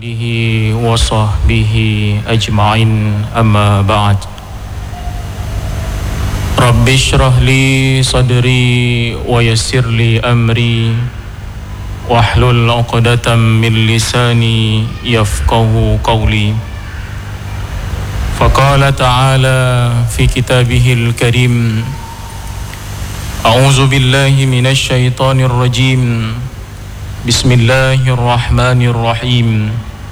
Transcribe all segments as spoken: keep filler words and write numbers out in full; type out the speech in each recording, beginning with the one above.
bihi wa sahbihi ajma'in amma ba'd. Rabbi shrah li sadri wa yassir li amri wahlul 'uqdatam min lisani yafqahu qawli. Faqala ta'ala fi kitabihil karim, a'udzu billahi minasy syaithanir rajim. Bismillahirrahmanirrahim.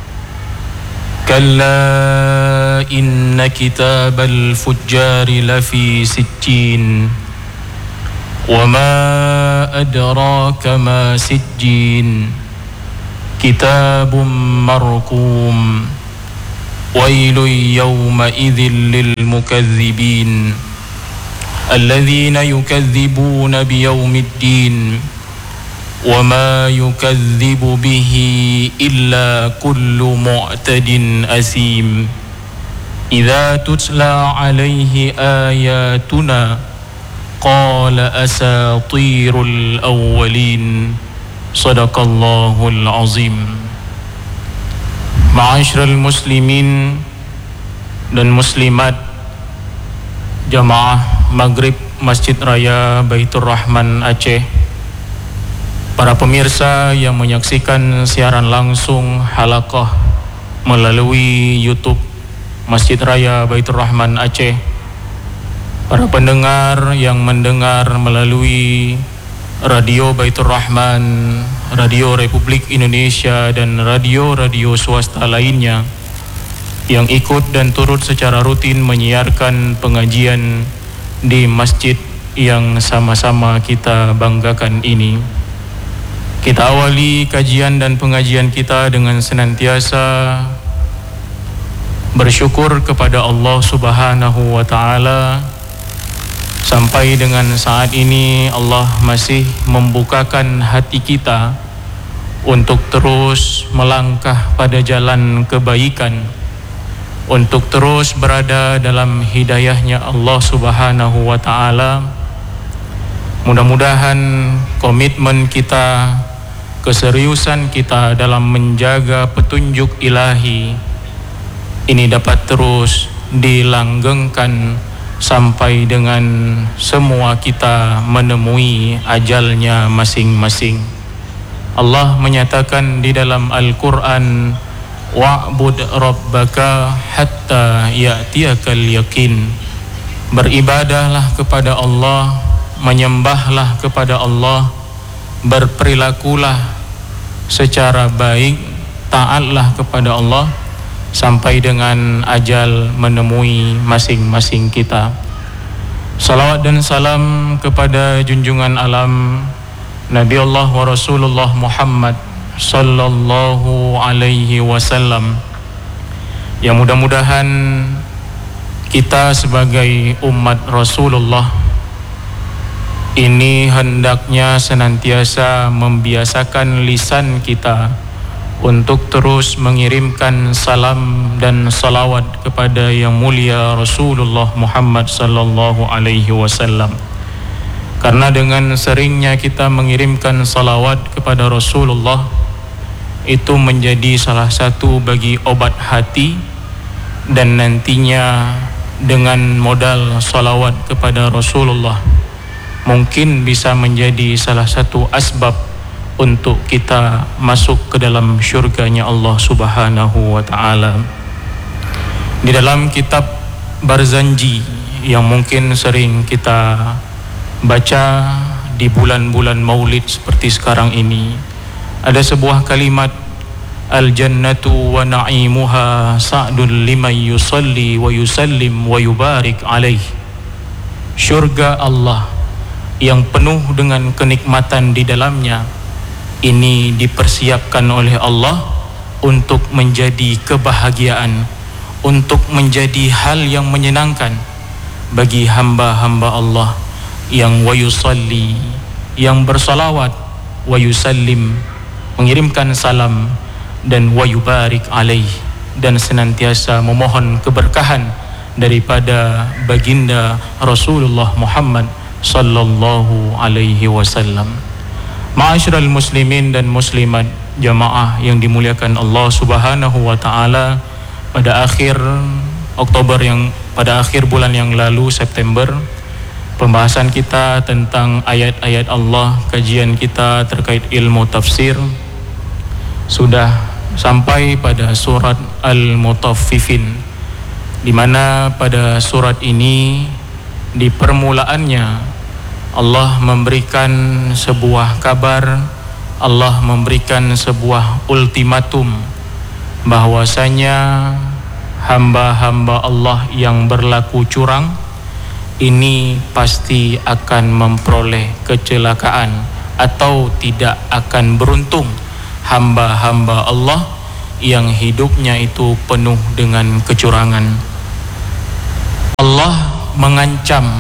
Kalla inna kitabal fujjari lafi sijjin wa ma adraka ma sijjin kitabun marqum wailun yawma idzin lil mukazzibin alladzina yukadzibuna biyaumiddin wa ma yukadzibu bihi illa kullu mu'tadin asim. Idza tutla alaihi ayatuna qala asatirul awwalin. Sadaqallahul azim. Ma'asyiral muslimin dan muslimat jamaah Maghrib Masjid Raya Baitur Rahman Aceh, para pemirsa yang menyaksikan siaran langsung halaqah melalui YouTube Masjid Raya Baitur Rahman Aceh, para pendengar yang mendengar melalui Radio Baitur Rahman, Radio Republik Indonesia dan radio-radio swasta lainnya yang ikut dan turut secara rutin menyiarkan pengajian di masjid yang sama-sama kita banggakan ini. Kita awali kajian dan pengajian kita dengan senantiasa bersyukur kepada Allah Subhanahu wa Ta'ala. Sampai dengan saat ini Allah masih membukakan hati kita untuk terus melangkah pada jalan kebaikan, untuk terus berada dalam hidayahnya Allah Subhanahu wa Ta'ala. Mudah-mudahan komitmen kita, keseriusan kita dalam menjaga petunjuk ilahi ini dapat terus dilanggengkan sampai dengan semua kita menemui ajalnya masing-masing. Allah menyatakan di dalam Al-Quran, wa'bud rabbaka hatta ya'tiyakal yakin. Beribadahlah kepada Allah, menyembahlah kepada Allah, berperilakulah secara baik, taatlah kepada Allah sampai dengan ajal menemui masing-masing kita. Salawat dan salam kepada junjungan alam Nabi Allah wa Rasulullah Muhammad sallallahu alaihi wasallam, yang mudah-mudahan kita sebagai umat Rasulullah ini hendaknya senantiasa membiasakan lisan kita untuk terus mengirimkan salam dan salawat kepada yang mulia Rasulullah Muhammad sallallahu alaihi wasallam. Karena dengan seringnya kita mengirimkan salawat kepada Rasulullah, itu menjadi salah satu bagi obat hati, dan nantinya dengan modal salawat kepada Rasulullah mungkin bisa menjadi salah satu asbab untuk kita masuk ke dalam syurganya Allah Subhanahu wa Ta'ala. Di dalam kitab Barzanji yang mungkin sering kita baca di bulan-bulan maulid seperti sekarang ini, ada sebuah kalimat, al-jannatu wa na'imuha sa'dun liman yusalli wa yusallim wa yubarik alaih. Syurga Allah yang penuh dengan kenikmatan di dalamnya ini dipersiapkan oleh Allah untuk menjadi kebahagiaan, untuk menjadi hal yang menyenangkan bagi hamba-hamba Allah yang wa yusalli, yang bersalawat, wa yusallim, mengirimkan salam, dan wa yubarik alaih, dan senantiasa memohon keberkahan daripada baginda Rasulullah Muhammad sallallahu alaihi wasallam. Ma'asyiral muslimin dan muslimat, jamaah yang dimuliakan Allah Subhanahu wa taala, pada akhir Oktober yang pada akhir bulan yang lalu September, pembahasan kita tentang ayat-ayat Allah, kajian kita terkait ilmu tafsir sudah sampai pada surat Al-Mutaffifin, di mana pada surat ini di permulaannya Allah memberikan sebuah kabar, Allah memberikan sebuah ultimatum bahwasanya hamba-hamba Allah yang berlaku curang ini pasti akan memperoleh kecelakaan atau tidak akan beruntung. Hamba-hamba Allah yang hidupnya itu penuh dengan kecurangan. Allah mengancam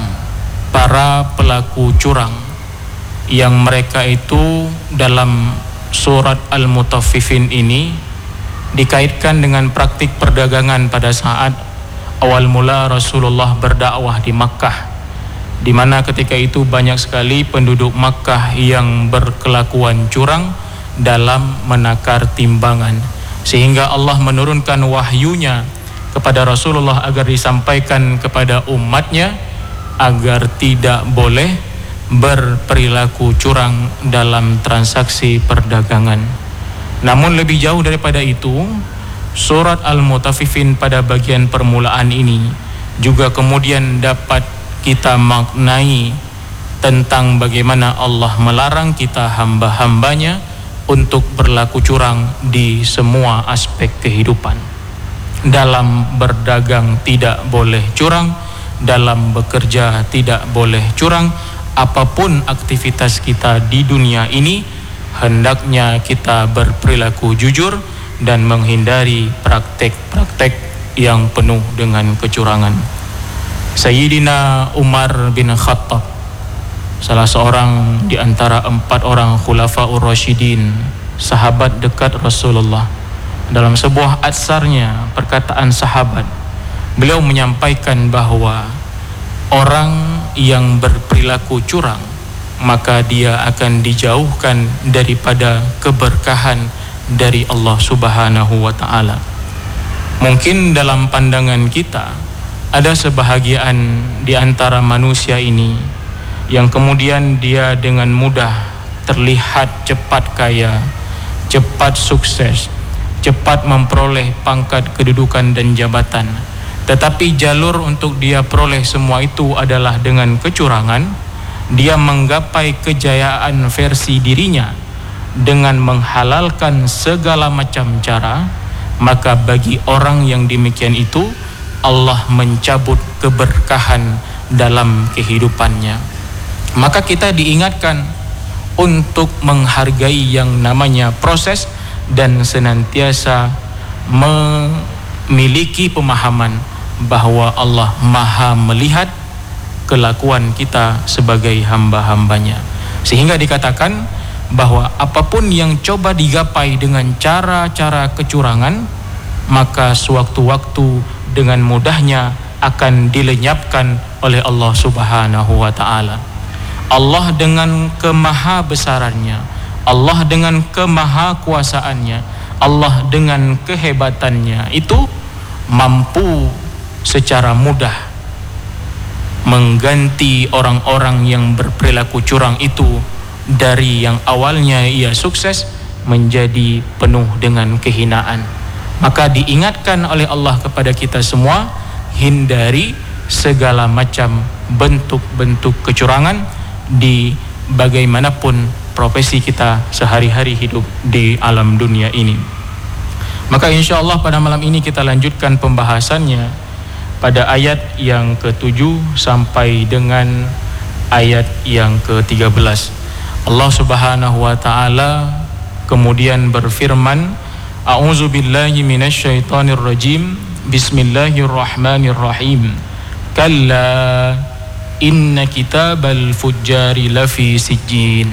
para pelaku curang yang mereka itu dalam surat Al-Mutaffifin ini dikaitkan dengan praktik perdagangan pada saat awal mula Rasulullah berdakwah di Makkah, di mana ketika itu banyak sekali penduduk Makkah yang berkelakuan curang dalam menakar timbangan, sehingga Allah menurunkan wahyunya kepada Rasulullah agar disampaikan kepada umatnya agar tidak boleh berperilaku curang dalam transaksi perdagangan. Namun lebih jauh daripada itu, surat Al-Mutaffifin pada bagian permulaan ini juga kemudian dapat kita maknai tentang bagaimana Allah melarang kita hamba-hambanya untuk berlaku curang di semua aspek kehidupan. Dalam berdagang tidak boleh curang, dalam bekerja tidak boleh curang, apapun aktivitas kita di dunia ini hendaknya kita berperilaku jujur dan menghindari praktek-praktek yang penuh dengan kecurangan. Sayyidina Umar bin Khattab, salah seorang di antara empat orang khulafaur rasyidin, sahabat dekat Rasulullah, dalam sebuah atsarnya, perkataan sahabat, beliau menyampaikan bahwa orang yang berperilaku curang maka dia akan dijauhkan daripada keberkahan dari Allah Subhanahu wa taala. Mungkin dalam pandangan kita ada sebahagian di antara manusia ini yang kemudian dia dengan mudah terlihat cepat kaya, cepat sukses, cepat memperoleh pangkat kedudukan dan jabatan, tetapi jalur untuk dia peroleh semua itu adalah dengan kecurangan. Dia menggapai kejayaan versi dirinya dengan menghalalkan segala macam cara, maka bagi orang yang demikian itu Allah mencabut keberkahan dalam kehidupannya. Maka kita diingatkan untuk menghargai yang namanya proses dan senantiasa memiliki pemahaman bahwa Allah Maha melihat kelakuan kita sebagai hamba-hambanya, sehingga dikatakan bahwa apapun yang coba digapai dengan cara-cara kecurangan, maka sewaktu-waktu dengan mudahnya akan dilenyapkan oleh Allah Subhanahu wa taala. Allah dengan kemahabesarannya, Allah dengan kemahakuasaannya, Allah dengan kehebatannya itu mampu secara mudah mengganti orang-orang yang berperilaku curang itu dari yang awalnya ia sukses menjadi penuh dengan kehinaan. Maka diingatkan oleh Allah kepada kita semua, hindari segala macam bentuk-bentuk kecurangan di bagaimanapun profesi kita sehari-hari hidup di alam dunia ini. Maka insya Allah pada malam ini kita lanjutkan pembahasannya pada ayat yang ketujuh sampai dengan ayat yang ke tiga belas. Allah Subhanahu wa taala kemudian berfirman, A'udzu billahi minasyaitonir rajim. Bismillahirrahmanirrahim. Kalla inna kitabal fujjari lafi sijjin.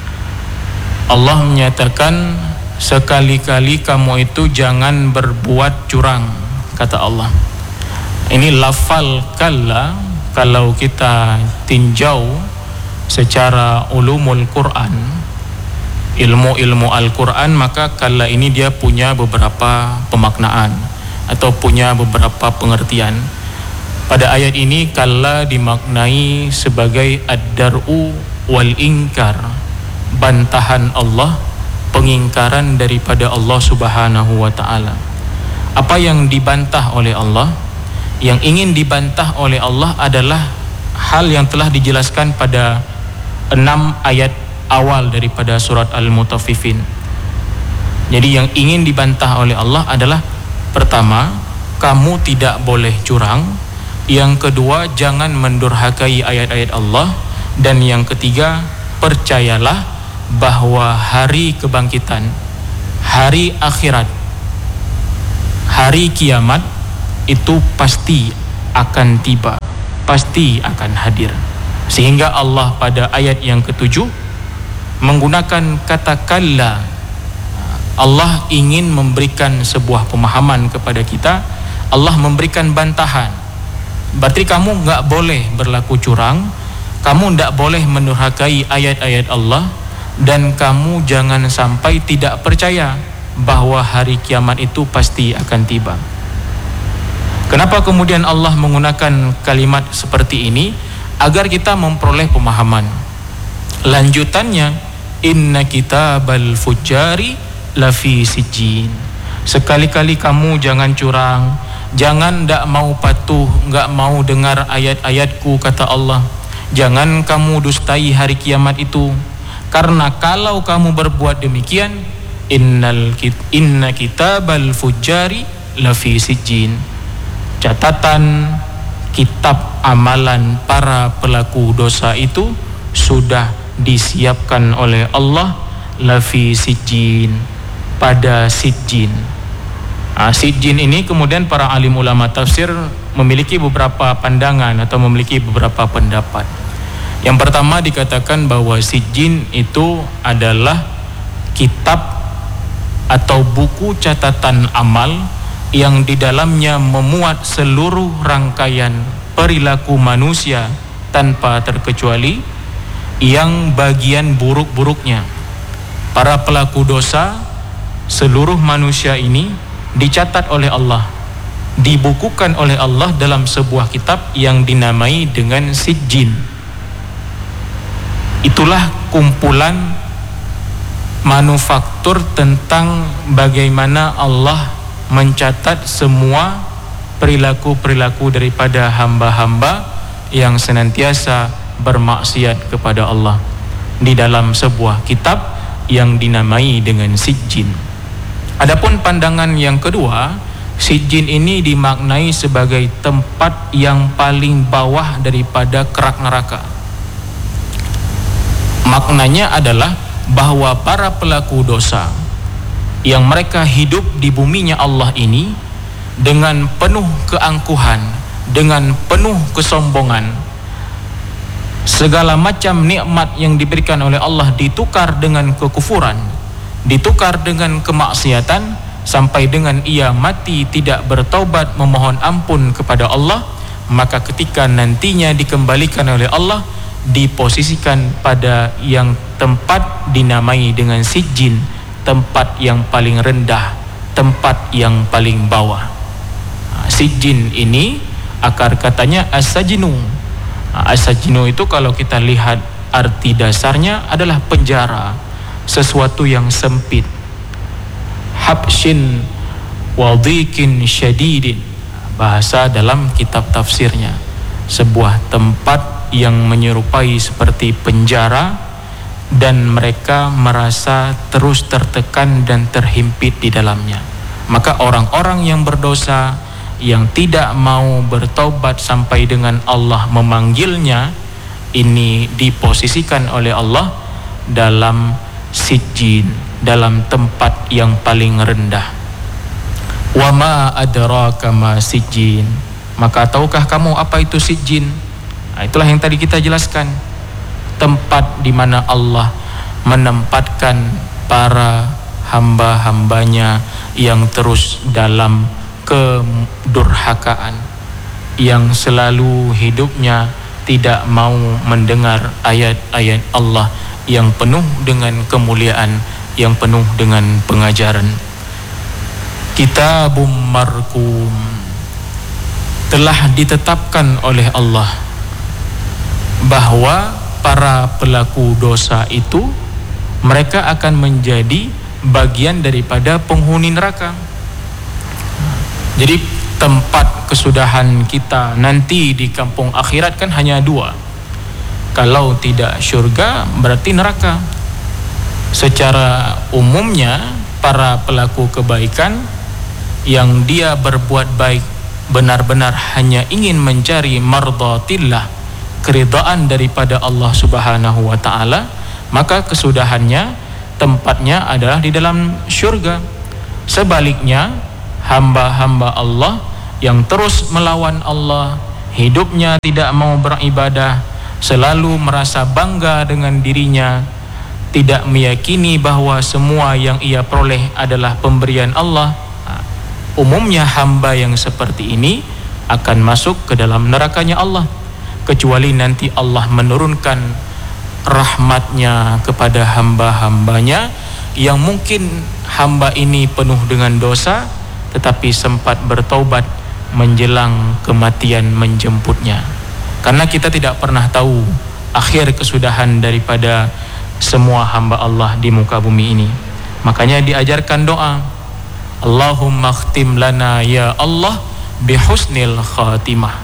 Allah menyatakan, sekali-kali kamu itu jangan berbuat curang, kata Allah. Ini lafal kalla, kalau kita tinjau secara ulumul Quran, ilmu-ilmu Al-Quran, maka kala ini dia punya beberapa pemaknaan atau punya beberapa pengertian. Pada ayat ini kala dimaknai sebagai ad-dar'u wal ingkar, bantahan Allah, pengingkaran daripada Allah Subhanahu wa ta'ala. Apa yang dibantah oleh Allah? Yang ingin dibantah oleh Allah adalah hal yang telah dijelaskan pada enam ayat awal daripada surat Al-Mutaffifin. Jadi yang ingin dibantah oleh Allah adalah, pertama, kamu tidak boleh curang. Yang kedua, jangan mendurhakai ayat-ayat Allah. Dan yang ketiga, percayalah bahwa hari kebangkitan, hari akhirat, hari kiamat itu pasti akan tiba, pasti akan hadir. Sehingga Allah pada ayat yang ketujuh menggunakan kata kalla. Allah ingin memberikan sebuah pemahaman kepada kita. Allah memberikan bantahan. Berarti kamu gak boleh berlaku curang, kamu gak boleh mendurhakai ayat-ayat Allah, dan kamu jangan sampai tidak percaya bahwa hari kiamat itu pasti akan tiba. Kenapa kemudian Allah menggunakan kalimat seperti ini? Agar kita memperoleh pemahaman. Lanjutannya, inna kitabal fujari lafi sijjin. Sekali-kali kamu jangan curang, jangan ndak mau patuh, nggak mau dengar ayat-ayatku, kata Allah. Jangan kamu dustai hari kiamat itu. Karena kalau kamu berbuat demikian, innal kit, inna kitabal fujari lafi sijjin. Catatan kitab amalan para pelaku dosa itu sudah disiapkan oleh Allah lafi sijjin, pada sijjin. Nah, sijjin ini kemudian para alim ulama tafsir memiliki beberapa pandangan atau memiliki beberapa pendapat. Yang pertama dikatakan bahwa sijjin itu adalah kitab atau buku catatan amal yang di dalamnya memuat seluruh rangkaian perilaku manusia tanpa terkecuali, yang bagian buruk-buruknya. Para pelaku dosa, seluruh manusia ini dicatat oleh Allah, dibukukan oleh Allah dalam sebuah kitab yang dinamai dengan sijjin. Itulah kumpulan manufaktur tentang bagaimana Allah mencatat semua perilaku-perilaku daripada hamba-hamba yang senantiasa bermaksiat kepada Allah di dalam sebuah kitab yang dinamai dengan sijjin. Adapun pandangan yang kedua, sijjin ini dimaknai sebagai tempat yang paling bawah daripada kerak neraka. Maknanya adalah bahwa para pelaku dosa yang mereka hidup di buminya Allah ini dengan penuh keangkuhan, dengan penuh kesombongan, segala macam nikmat yang diberikan oleh Allah ditukar dengan kekufuran, ditukar dengan kemaksiatan, sampai dengan ia mati tidak bertaubat memohon ampun kepada Allah. Maka ketika nantinya dikembalikan oleh Allah, diposisikan pada yang tempat dinamai dengan sijjin, tempat yang paling rendah, tempat yang paling bawah. Sijjin ini akar katanya as-sajnu. As-sajnu itu kalau kita lihat arti dasarnya adalah penjara, sesuatu yang sempit. Habshin wadhikin syadidin, bahasa dalam kitab tafsirnya, sebuah tempat yang menyerupai seperti penjara, dan mereka merasa terus tertekan dan terhimpit di dalamnya. Maka orang-orang yang berdosa, yang tidak mau bertaubat sampai dengan Allah memanggilnya, ini diposisikan oleh Allah dalam sijjin, dalam tempat yang paling rendah. Wa ma adraka ma sijjin, maka tahukah kamu apa itu sijjin? Nah, itulah yang tadi kita jelaskan, tempat di mana Allah menempatkan para hamba-hambanya yang terus dalam kedurhakaan, yang selalu hidupnya tidak mau mendengar ayat-ayat Allah, yang penuh dengan kemuliaan, yang penuh dengan pengajaran. Kitabum marqum, telah ditetapkan oleh Allah bahwa para pelaku dosa itu mereka akan menjadi bagian daripada penghuni neraka. Jadi tempat kesudahan kita nanti di kampung akhirat kan hanya dua. Kalau tidak syurga berarti neraka. Secara umumnya para pelaku kebaikan yang dia berbuat baik benar-benar hanya ingin mencari mardhatillah, keridaan daripada Allah Subhanahu wa taala, maka kesudahannya tempatnya adalah di dalam syurga. Sebaliknya, hamba-hamba Allah yang terus melawan Allah, hidupnya tidak mau beribadah, selalu merasa bangga dengan dirinya, tidak meyakini bahwa semua yang ia peroleh adalah pemberian Allah, umumnya hamba yang seperti ini akan masuk ke dalam nerakanya Allah, kecuali nanti Allah menurunkan rahmatnya kepada hamba-hambanya yang mungkin hamba ini penuh dengan dosa tetapi sempat bertaubat menjelang kematian menjemputnya. Karena kita tidak pernah tahu akhir kesudahan daripada semua hamba Allah di muka bumi ini. Makanya diajarkan doa, Allahumma khtim lana ya Allah bihusnil khatimah.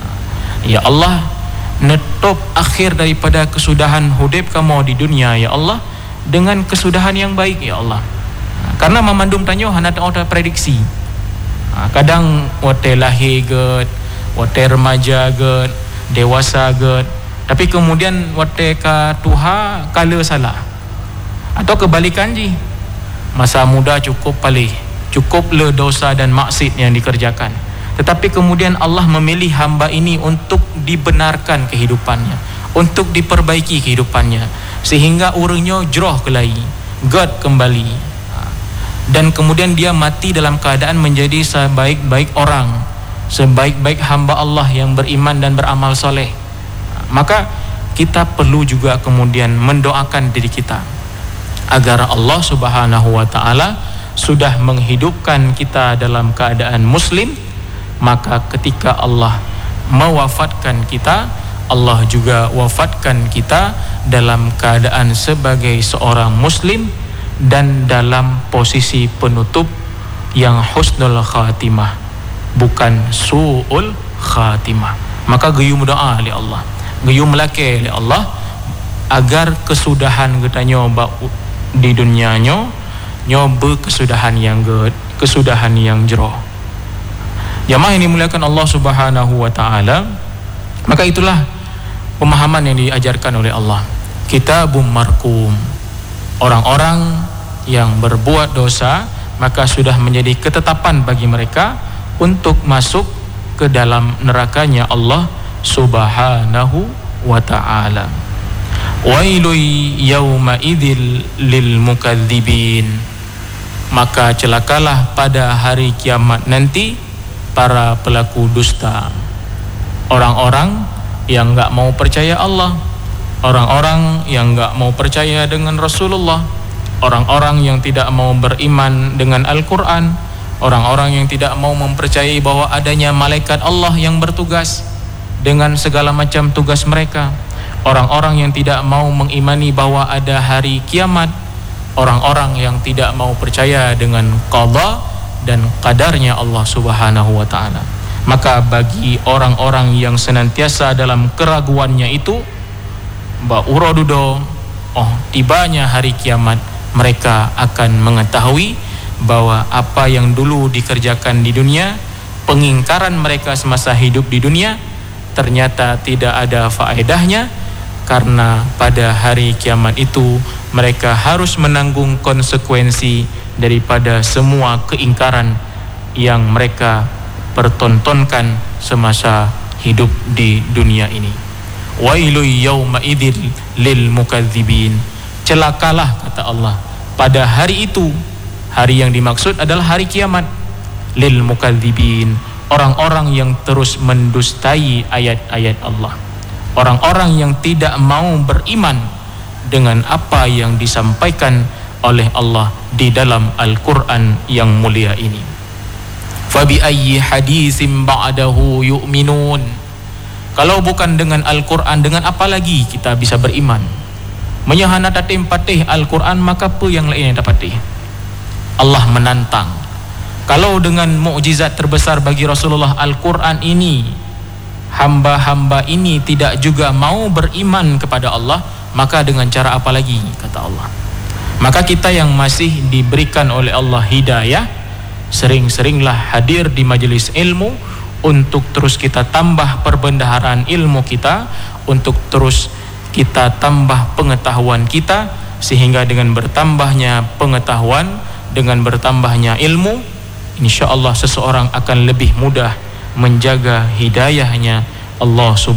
Ya Allah, netop akhir daripada kesudahan hidup kamu di dunia ya Allah dengan kesudahan yang baik ya Allah. Karena memandum tanyo hana ada prediksi. Kadang wate lahir get, wate remaja get, dewasa get, tapi kemudian wate ka tuha kala salah. Atau kebalikan ji, masa muda cukup palih, cukup le dosa dan maksiat yang dikerjakan, tetapi kemudian Allah memilih hamba ini untuk dibenarkan kehidupannya, untuk diperbaiki kehidupannya, sehingga urangnya jroh kelai, God kembali, dan kemudian dia mati dalam keadaan menjadi sebaik-baik orang, sebaik-baik hamba Allah yang beriman dan beramal soleh. Maka kita perlu juga kemudian mendoakan diri kita agar Allah Subhanahu wa taala sudah menghidupkan kita dalam keadaan muslim, maka ketika Allah mewafatkan kita, Allah juga wafatkan kita dalam keadaan sebagai seorang muslim dan dalam posisi penutup yang husnul khatimah, bukan su'ul khatimah. Maka geyu berdoa oleh Allah, geyu melake oleh Allah agar kesudahan kita nyoba di dunia nyo nyoba kesudahan yang good, kesudahan yang jroh. Jamaah yang dimuliakan Allah Subhanahu wa taala, maka itulah pemahaman yang diajarkan oleh Allah. Kitabum marqum, orang-orang yang berbuat dosa maka sudah menjadi ketetapan bagi mereka untuk masuk ke dalam nerakanya Allah Subhanahu wa ta'ala. Wailul yawma idzil lil mukadzibin, maka celakalah pada hari kiamat nanti para pelaku dusta, orang-orang yang enggak mau percaya Allah, orang-orang yang enggak mau percaya dengan Rasulullah, orang-orang yang tidak mau beriman dengan Al-Quran, orang-orang yang tidak mau mempercayai bahwa adanya malaikat Allah yang bertugas dengan segala macam tugas mereka, orang-orang yang tidak mau mengimani bahwa ada hari kiamat, orang-orang yang tidak mau percaya dengan qada dan qadarnya Allah Subhanahu wa ta'ala. Maka bagi orang-orang yang senantiasa dalam keraguannya itu, ba uradudo, oh tibanya hari kiamat, mereka akan mengetahui bahwa apa yang dulu dikerjakan di dunia, pengingkaran mereka semasa hidup di dunia, ternyata tidak ada faedahnya, karena pada hari kiamat itu mereka harus menanggung konsekuensi daripada semua keingkaran yang mereka pertontonkan semasa hidup di dunia ini. Wailul yawma idzil lil mukadzibin, celakalah kata Allah pada hari itu. Hari yang dimaksud adalah hari kiamat. Lil mukadzibin, orang-orang yang terus mendustai ayat-ayat Allah, orang-orang yang tidak mau beriman dengan apa yang disampaikan oleh Allah di dalam Al-Quran yang mulia ini. Fabi ayyi haditsin ba'dahu yu'minun. Kalau bukan dengan Al-Quran, dengan apa lagi kita bisa beriman? Menyahana datim patih Al-Quran, maka apa yang lain yang dapat? Allah menantang. Kalau dengan mukjizat terbesar bagi Rasulullah Al-Quran ini, hamba-hamba ini tidak juga mau beriman kepada Allah, maka dengan cara apa lagi, kata Allah. Maka kita yang masih diberikan oleh Allah hidayah, sering-seringlah hadir di majelis ilmu untuk terus kita tambah perbendaharaan ilmu kita, untuk terus kita tambah pengetahuan kita, sehingga dengan bertambahnya pengetahuan, dengan bertambahnya ilmu, insya Allah seseorang akan lebih mudah menjaga hidayahnya Allah subhanahu